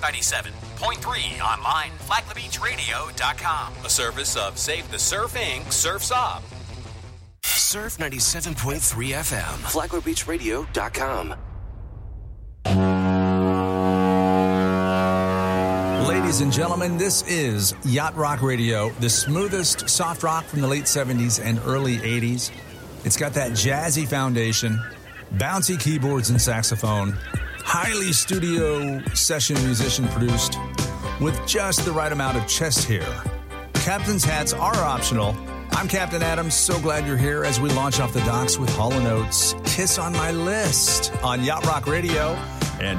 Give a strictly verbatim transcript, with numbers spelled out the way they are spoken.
ninety-seven point three online, flagler beach radio dot com. A service of Save the Surf Incorporated. Surf's Up. Surf ninety-seven point three F M, flagler beach radio dot com. Ladies and gentlemen, this is Yacht Rock Radio, the smoothest soft rock from the late seventies and early eighties. It's got that jazzy foundation, bouncy keyboards and saxophone, highly studio session musician produced, with just the right amount of chest hair. Captain's hats are optional. I'm Captain Adams. So glad you're here as we launch off the docks with Hall and Oates' Kiss on My List on Yacht Rock Radio.